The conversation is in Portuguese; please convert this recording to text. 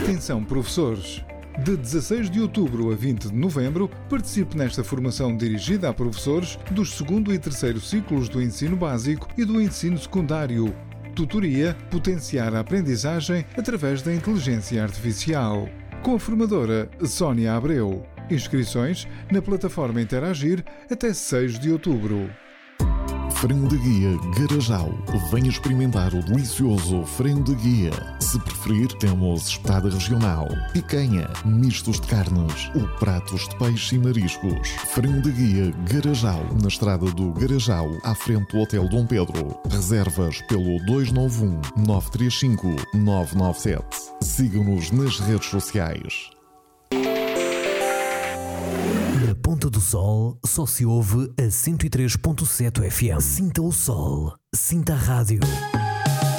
Atenção, professores! De 16 de outubro a 20 de novembro, participe nesta formação dirigida a professores dos segundo e terceiro ciclos do ensino básico e do ensino secundário. Tutoria Potenciar a aprendizagem através da inteligência artificial. Com a formadora Sónia Abreu. Inscrições na plataforma Interagir até 6 de outubro. Frango de guia Garajal. Venha experimentar o delicioso frango de guia. Se preferir, temos espetada regional, picanha, mistos de carnes ou pratos de peixe e mariscos. Frango de guia Garajal, na estrada do Garajal, à frente do Hotel Dom Pedro. Reservas pelo 291 935 997. Sigam-nos nas redes sociais. Na Ponta do Sol só se ouve a 103.7 FM. Sinta o sol, sinta a rádio.